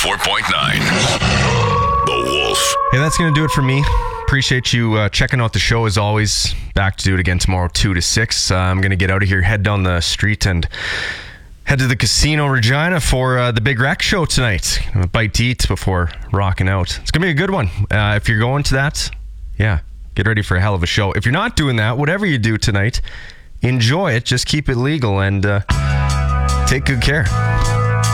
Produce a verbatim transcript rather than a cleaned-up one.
four point nine. The Wolf. Hey, that's going to do it for me. Appreciate you uh, checking out the show as always. Back to do it again tomorrow, two to six. Uh, I'm going to get out of here, head down the street, and head to the Casino Regina for uh, the Big Rec show tonight. A bite to eat before rocking out. It's going to be a good one. Uh, if you're going to that, yeah, get ready for a hell of a show. If you're not doing that, whatever you do tonight, enjoy it. Just keep it legal and uh, take good care.